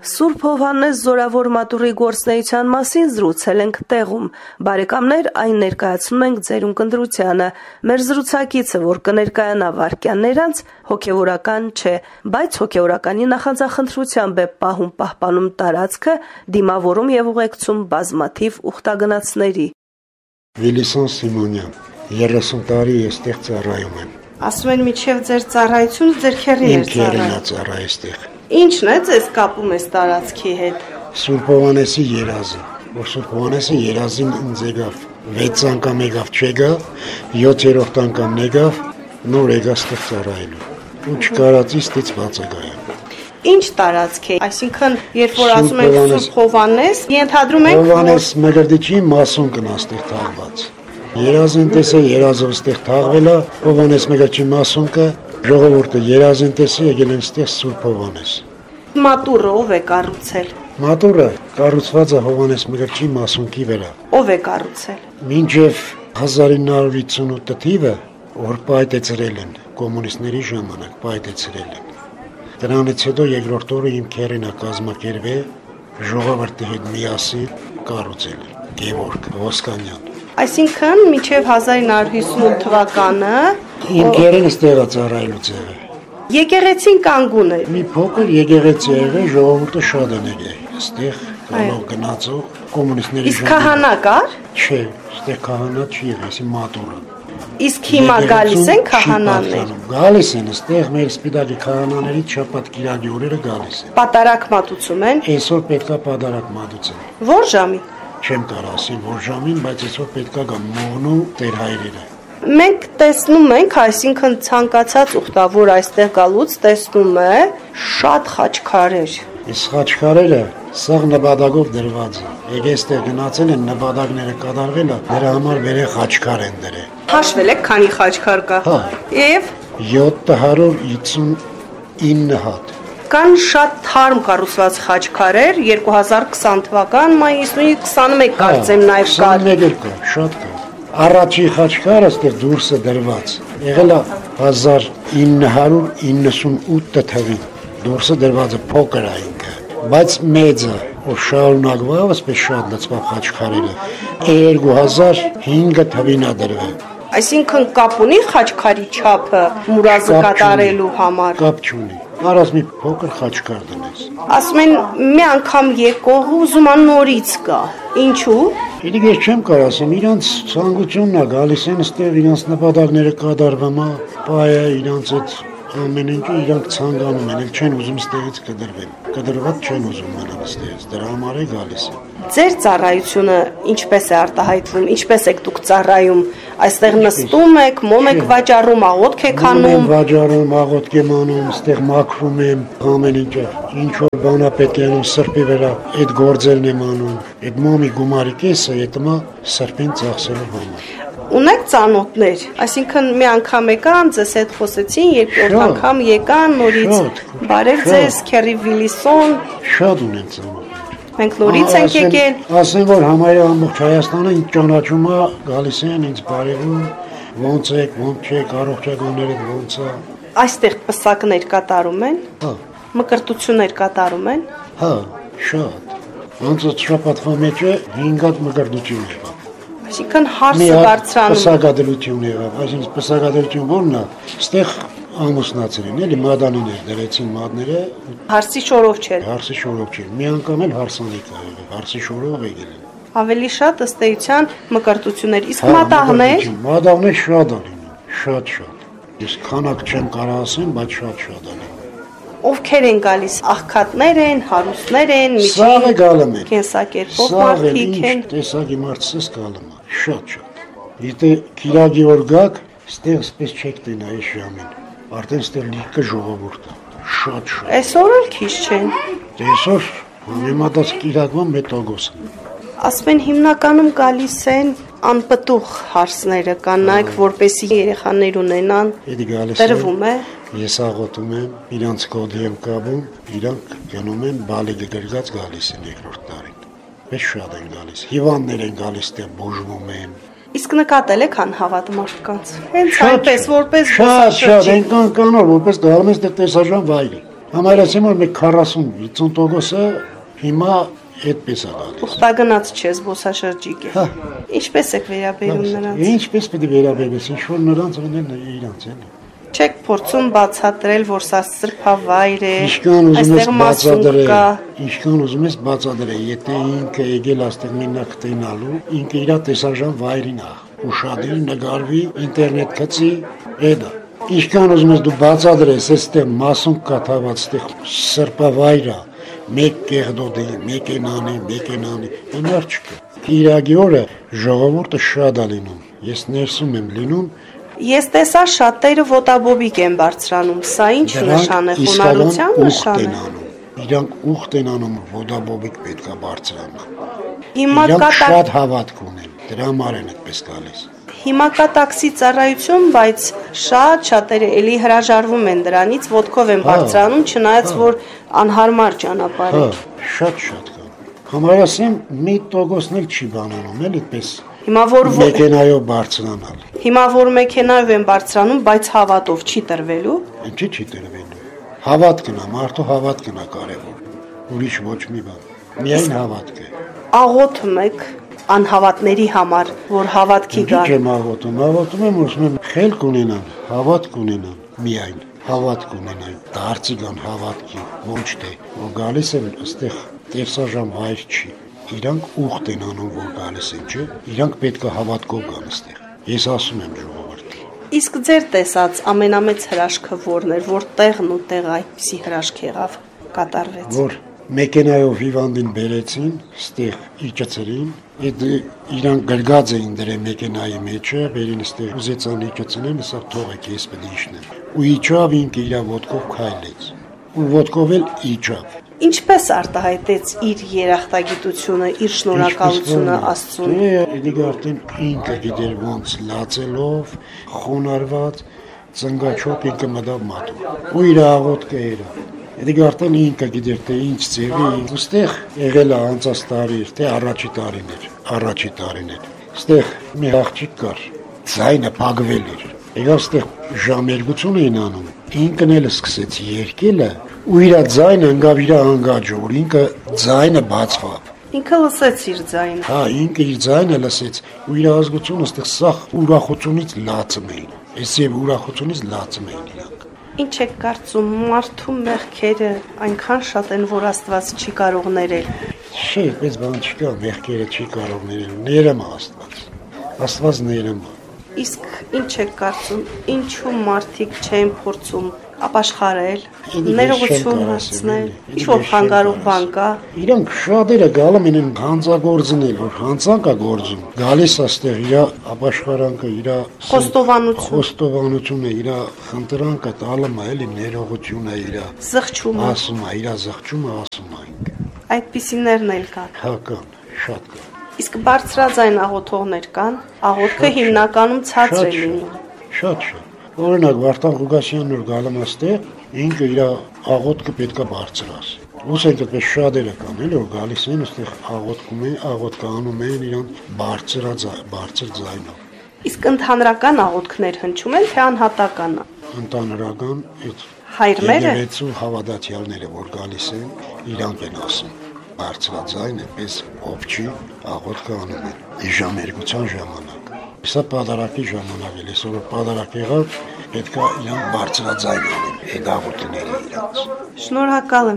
Սուրբ Հովհաննես Զորավոր մատուռի գործնեության մասին զրուցել ենք տեղում։ Բարեկամներ, այն ներկայացնում ենք ձեր ունկնդրությանը։ Մեր զրուցակիցը, որ կներկայանա վայրկյաններ անց, հոգևորական չէ, բայց հոգևորականի նախանձախնդրությամբ է պահում պահպանում տարածքը, դիմավորում եւ ուղեկցում բազմաթիվ ուխտագնացների։ Վիլիսոն Սիմոնյան, 30 տարի էստեղ ծառայում եմ։ Ասում են միջև ձեր ծառայությունը ձեր քեռին էր ծառայում։ Ինչն է ձեզ կապում այս տարածքի հետ։ Սուրբ Հովհաննեսի երազը, որ Սուրբ Հովհաննեսի երազին ինձ եկավ 6 անգամ եկավ չեկավ, 7-րդ անգամ եկավ, նոր եկա ստեղ ծառայելու։ Ու չկարածի ստիծված է գայա։ Ինչ տարածք է, այսինքն երբ որ ասում ենք Սուրբ Հովհաննես, ենթադրում ենք Հովհաննես Մկրտիչի մասուն կնա ստեղ թաղված։ Երազենտեսը երազով ստեղ թաղվել է, Հովհաննես Մկրտիչի մասուն կը ժողովուրդը երազենտեսը եկել են ստեղ Սուրբ Հովհաննես։ Մատուռը ով է կառուցել։ Մատուռը կառուցված է Հովհաննես Մկրտիչի մասունքի վրա։ Ով է կառուցել։ Մինչև 1958 թիվը որ պայտեցրել են կոմունիստների ժամանակ պայտեցրել են։ Դրանից հետո երկրորդ օրը իմ քեռին է կազմակերպել ժողովրդի հետ միասին կառուցել են Գևորգ Ոսկանյան։ Այսինքն մինչև 1958 թվականը իմ քեռին ստեղ է ծառայելուց եղել։ Եկեղեցին կանգուն է։ Մի փոքր եկեղեցի եղել, ժողովուրդը շատ են եկել։ Ստեղ գալով գնացող կոմունիստների Իսկ քահանա կար։ Չէ, ստեղ քահանա չի եղել, այսի մատուռը։ Իսկ հիմա գալիս են քահանաներ։ Գալիս են, ստեղ մեր սպիտակի քահանաների շաբաթ կիրակի օրերը գալիս են։ Պատարակ մատուցում են։ Այսօր պետքա պատարակ մատուցեն։ Որ ժամին։ Չեմ կարող ասել որ ժամին, բայց այսօր պետքա գա մողնու տեր հայրերը։ Մենք տեսնում ենք, այսինքն ցանկացած ուխտավոր այստեղ գալուց տեսնում է շատ խաչքարեր։ Այս խաչքարերը սաղ նպատակով դրված է։ Եկե այստեղ գնացել են նպատակները կատարվել է, դրա համար վերե խաչքար են դրել։ Հաշվել եք քանի խաչքար կա։ Հա։ Եվ 759 հատ։ Կան շատ թարմ կառուցված խաչքարեր 2020 թվական մայիսի 21 կարծեմ նաև կար։ 21 կա, շատ կա։ Առաջի խաչքարը ստեղ դուրսը դրված։ Եղել է 1998 թվականին։ Դուրսը դրված է փոքր է ինքը, բայց մեծը, որ շարունակվավ, ասես շատ լցված խաչքարերը 2005 թվականին է դրվել։ Այսինքն կապ ունի խաչքարի չափը մուրազը կատարելու համար։ Կապ չունի։ Արած մի փոքր խաչքար դնես։ Ասում են մի անգամ եկող ուզում է նորից գա։ Ինչու։ Իդիկ ես չեմ կարող ասեմ, իրանց ցանկությունն է գալիս են ստեղ իրանց նպատակները կատարվում է, բայը իրանց այդ ամեն ինչը իրանք ցանկանում են, չեն ուզում ստեղից կդրվեն։ Կդրված չեն ուզում մնալ ստեղից, դրա համար է գալիս են։ Ձեր ծառայությունը ինչպես է արտահայտվում, ինչպես եք դուք ծառայում, այստեղ նստում եք, մոմ եք վաճառում, աղոթք եք անում։ Վաճառում, աղոթք եմ անում, ստեղ մաքրում եմ, ամեն ինչը, ինչ որ բան է պետք է անում սրբի վրա, այդ գործերն եմ անում, այդ մոմի գումարի կեսը ետմա սրբին ծախսելու համար։ Ունեք ծանոթներ, այսինքն մի անգամ եկան, ձեզ հետ խոսեցին, երկրորդ անգամ եկան, նորից բարև ձեզ, քերի Վիլիսոն։ Շատ ունեն ծանոթներ։ Մենք նորից ենք եկել։ Ասեն որ համարյա ամբողջ Հայաստանը ինձ ճանաչում է, գալիս են ինձ բարևում, ոնց եք, ոնց չեք, առողջականները ոնց է։ Այստեղ պսակներ կատարում են։ Հա։ Մկրտություններ կատարում են։ Հա, շատ։ Ոնց շաբաթվա մեջ է 5 հատ մկրտություն եղավ։ Այսինքն հարսը բարձրանում։ Պսակադրություն եղավ, այսինքն պսակադրություն ո՞րն է։ Ստեղ ամուսնացել են, էլի մադանիներ դրեցին մադները։ Հարսի շորով չէր։ Հարսի շորով չէր։ Մի անգամ էլ հարսանիք ա եղել, հարսի շորով եկել են։ Ավելի շատ ըստ էության մկրտություններ, իսկ մատաղներ։ Մատաղներ շատ ա լինում, շատ։ Ես քանակ չեմ կարող ասեմ, բայց շատ ա լինում։ Ովքեր են գալիս, աղքատներ են, հարուստներ են, Սաղ է գալում են։ Կենսակերպով մարդիկ են։ Տեսակի մարդսս գալում է, շատ։ Եթե քիրագի որ գաք, ստեղ սպես չեք տենա այս ժամին։ Արդեն ստեղ լիքը ժողովուրդ է, շատ։ Այսօր էլ քիչ չեն։ Այսօր համեմատած կիրակվա մետագոս են։ Ասում են հիմնականում գալիս են անպտուղ հարսները, կանայք, որպեսի երեխաներ ունենան։ Տրվում է։ Ես աղոթում եմ, իրանց կոդի եմ կապում, իրանք գնում են բալիկը գրգած գալիս են երկրորդ տարին։ Մեծ շատ են գալիս, հիվանդներ են գալիս, տեղ բուժվում են։ Իսկ նկատել եք անհավատ մարդկանց։ Հենց այնպես, որպես շատ, այնքան կանոր, որպես գալում ես տեսաժան վայրի։ Համարյացեմ որ մի 40-50%-ը հիմա այդպես է գալիս։ Ուխտագնաց չէ, զբոսաշրջիկ է։ Հա։ Ինչպես եք վերաբերում նրանց։ Ինչպես պետք է վերաբերես, ինչ որ նրանց ունեն իրանց էլի։ Չեք փորձում բացատրել, որ սա սրբավայր է։ Ինչքան ուզում ես մասուն բացատրել, կա։ ինչքան ուզում ես բացատրել, եթե ինքը եկել աստեղ մենակ տենալու, ինքը իր տեսարժան վայրին է, ուշադիր նկարվի, ինտերնետ գցի, էդա։ Ինչքան ուզում ես դու բացատրես, այստեղ մասուն կա թաղված, այստեղ սրբավայր է, մեկ կեղդոդի, մեկ են անի, հնար չկա։ Կիրակի օրը ժողովուրդը շատ է լինում, ես ներսում եմ լինում։ Ես տեսա շատերը ոտաբոբիկ են բարձրանում, սա ինչ նշան է, խոնարհության նշան է։ Իրանք ուխտ են անում, ոտաբոբիկ պետք է բարձրանան։ Հիմա Իրանք շատ հավատք ունեն, դրա համար են այդպես գալիս։ Հիմա կա տաքսի ծառայություն, բայց շատերը էլի հրաժարվում են դրանից, ոտքով են բարձրանում, չնայած որ անհարմար ճանապարհ է։ Շատ կա։ Համարյասեմ 1%-ն էլ չի բանանում, էլ այդպես։ Հիմա որ մեքենայով բարձրանալ։ Հիմա որ մեքենայով են բարձրանում, բայց հավատով չի տրվելու։ Ինչի՞ չի տրվելու։ Հավատքն է, մարդու հավատքն է կարևոր։ Ուրիշ ոչ մի բան։ Միայն հավատք է։ Աղոթում եք անհավատների համար, որ հավատքի գան։ Չեմ աղոթում, եմ ուզում եմ խելք ունենան, հավատք ունենան, միայն հավատք ունենան, դարձի գան հավատքի, ոչ թե որ գալիս են այստեղ տեսարժան վայր չի։ Իրանք ուխտ են անում, որ գալիս են, չէ։ Իրանք պետք է հավատքով գան այստեղ։ Ես ասում եմ ժողովրդին։ Իսկ ձեր տեսած ամենամեծ հրաշքը որն էր, որ տեղն ու տեղը այդպիսի հրաշք եղավ, կատարվեց։ Որ մեքենայով հիվանդին բերեցին, ստեղ իջեցրին, իրանք գրգած էին դրե մեքենայի մեջը, բերին ստեղ ուզեցան իջեցնեն, սա թողեք ես պետք է իջնեմ։ Ու իջավ ինքը իր ոտքով քայլեց։ Ու ոտքով էլ իջավ։ Ինչպես արտահայտեց իր երախտագիտությունը, իր շնորհակալությունը Աստծուն։ Դե արդեն ինքը գիտեր ոնց լացելով, խոնարհված, ծնգաչոք ինքը մտավ մատու։ Ու իր աղոթքը էր։ Դե արդեն ինքը գիտեր թե ինչ ձևի, ուստեղ եղել է անցած տարի, թե առաջի տարին էր։ Ստեղ մի աղջիկ կար, ձայնը փակվել էր։ Եկավ ստեղ ժամ 2 էին անում։ Ինքն էլ սկսեց երգելը, ու իր ձայնը ընկավ իր անգաջը, որ ինքը ձայնը բացվավ։ Ինքը լսեց իր ձայնը։ Հա, ինքը իր ձայնը լսեց, ու իր ազգությունը ստեղ սախ ուրախությունից լացում էին։ Այսև ուրախությունից լացում էին իրանք։ Ինչ եք կարծում, մարդու մեղքերը այնքան շատ են, որ Աստված չի կարող ներել։ Չէ, այդպես բան չկա, մեղքերը չի կարող ներել, ներում է Աստված։ Աստված ներում է։ Իսկ ինչ եք կարծում, ինչու մարդիկ չեն փորձում ապաշխարել, ներողություն հարցնել, ինչ-որ խանգարող բան կա։ Իրանք շատերը գալում են հանցագործնել, որ հանցանք է գործում։ Գալիս աստեղ իր ապաշխարանքը, իր խոստովանությունը, իր խնդրանքը տալում է, էլի ներողությունը իր զղջումը, ասում է, իր զղջումը ասում է ինքը։ Այդպիսիներն էլ կան։ Հա կան, շատ կան։ Իսկ բարձրաձայն աղոթողներ կան, աղոթքը հիմնականում ցածր է լինում։ Շատ։ Օրինակ Վարդան Ղուկասյանն որ գալում աստեղ, ինքը իր աղոթքը պետքա բարձրաս։ Ոսենք այդպես շատերը կան, էլի որ գալիս են այստեղ աղոթքանում են իրան բարձր ձայնով։ Իսկ ընդհանրական աղոթքներ հնչում են, թե անհատական։ Ընդհանրական այդ հայրմերը եկեղեցու հավատացյալները որ գալիս են, իրանք են ասում բարձրաձայն այդպես ովչի աղոթքը անում են։ Ժամ 2 ժամանակ։ Սա պատարակի ժամանակ է, այսօր պատարակ եղավ, պետքա իրանք բարձրաձայն անեն այդ աղոթքները իրանց։ Շնորհակալ եմ։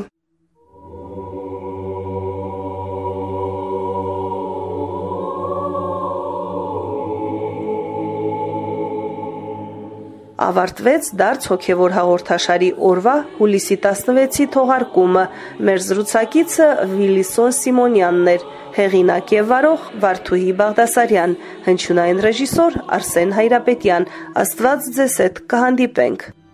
Ավարտվեց դարձ հոգևոր հաղորդաշարի օրվա հուլիսի 16-ի թողարկումը։ Մեր զրուցակիցը Վիլիսոն Սիմոնյանն էր, հեղինակ եւ վարող Վարդուհի Բաղդասարյան, հնչյունային ռեժիսոր Արսեն Հայրապետյան։ Աստված ձեզ հետ կհանդիպենք։